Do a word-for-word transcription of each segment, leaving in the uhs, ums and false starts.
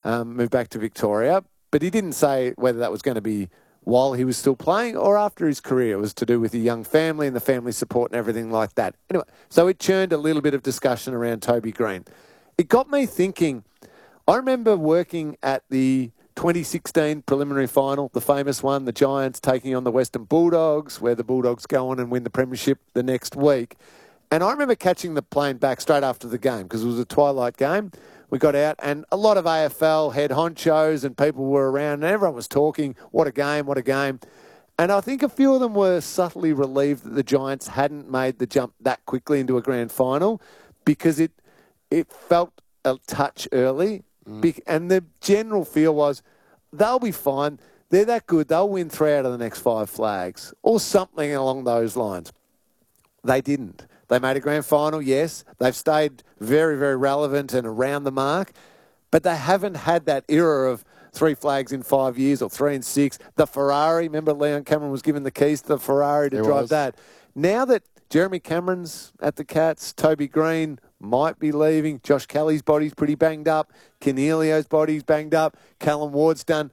um, moved back to Victoria. But he didn't say whether that was going to be while he was still playing or after his career. It was to do with a young family and the family support and everything like that. Anyway, so it churned a little bit of discussion around Toby Green. It got me thinking. I remember working at the twenty sixteen preliminary final, the famous one, the Giants taking on the Western Bulldogs, where the Bulldogs go on and win the premiership the next week. And I remember catching the plane back straight after the game because it was a twilight game. We got out and a lot of A F L head honchos and people were around and everyone was talking, what a game, what a game. And I think a few of them were subtly relieved that the Giants hadn't made the jump that quickly into a grand final because it it felt a touch early. Mm. And the general feel was they'll be fine. They're that good. They'll win three out of the next five flags or something along those lines. They didn't. They made a grand final, yes. They've stayed very, very relevant and around the mark. But they haven't had that era of three flags in five years or three in six. The Ferrari, remember Leon Cameron was given the keys to the Ferrari to It drive was. that. Now that Jeremy Cameron's at the Cats, Toby Green might be leaving, Josh Kelly's body's pretty banged up, Cornelio's body's banged up, Callum Ward's done.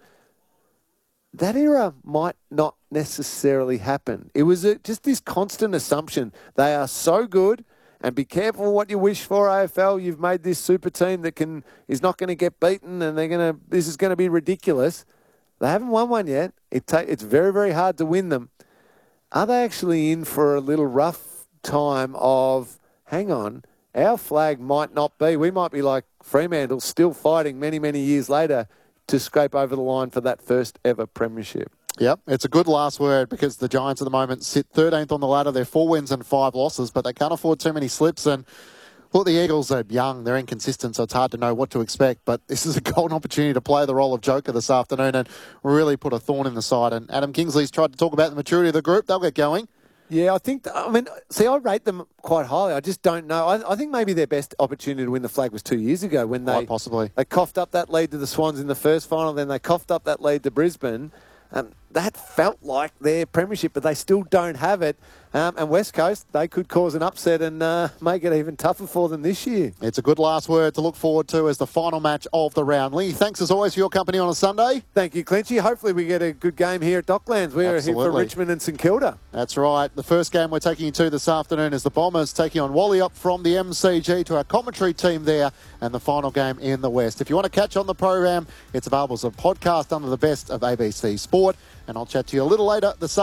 That era might not necessarily happen. It was a, just this constant assumption. They are so good, and be careful what you wish for, A F L. You've made this super team that can is not going to get beaten, and they're going to. This is going to be ridiculous. They haven't won one yet. It ta- it's very, very hard to win them. Are they actually in for a little rough time of, hang on, our flag might not be. We might be like Fremantle, still fighting many, many years later to scrape over the line for that first ever premiership. Yep, it's a good last word because the Giants at the moment sit thirteenth on the ladder. They're four wins and five losses, but they can't afford too many slips. And look, the Eagles are young, they're inconsistent, so it's hard to know what to expect. But this is a golden opportunity to play the role of Joker this afternoon and really put a thorn in the side. And Adam Kingsley's tried to talk about the maturity of the group. They'll get going. Yeah, I think, I mean, see, I rate them quite highly. I just don't know. I, I think maybe their best opportunity to win the flag was two years ago when they, Quite possibly. they coughed up that lead to the Swans in the first final, then they coughed up that lead to Brisbane. Um, that felt like their premiership, but they still don't have it. Um, and West Coast, they could cause an upset and uh, make it even tougher for them this year. It's a good last word to look forward to as the final match of the round. Lee, thanks as always for your company on a Sunday. Thank you, Clinchy. Hopefully we get a good game here at Docklands. We're Absolutely. here for Richmond and St Kilda. That's right. The first game we're taking you to this afternoon is the Bombers taking on Wally from the M C G to our commentary team there and the final game in the West. If you want to catch on the program, it's available as a podcast under the best of A B C Sport. And I'll chat to you a little later this